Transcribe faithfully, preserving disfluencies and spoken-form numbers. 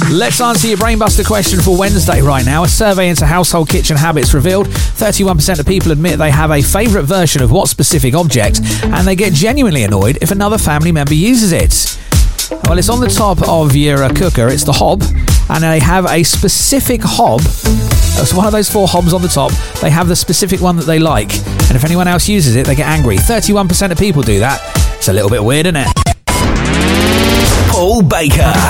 Let's answer your Brainbuster question for Wednesday right now. A survey into household kitchen habits revealed thirty-one percent of people admit they have a favourite version of what specific object, and they get genuinely annoyed if another family member uses it. Well, it's on the top of your uh, cooker. It's the hob, and they have a specific hob. It's one of those four hobs on the top. They have the specific one that they like, and if anyone else uses it, they get angry. thirty-one percent of people do that. It's a little bit weird, isn't it? Paul Baker.